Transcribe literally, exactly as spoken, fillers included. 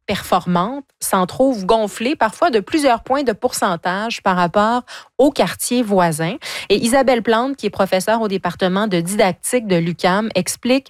performantes s'en trouvent gonflées parfois de plusieurs points de pourcentage par rapport aux quartiers voisins. Et Isabelle Plante, qui est professeure au département de didactique de l'U Q A M, explique